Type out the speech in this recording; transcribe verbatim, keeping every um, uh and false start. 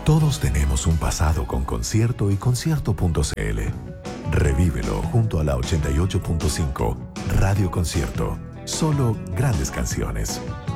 Todos tenemos un pasado con Concierto y Concierto punto c l. Revívelo junto a la ochenta y ocho punto cinco Radio Concierto. Solo grandes canciones.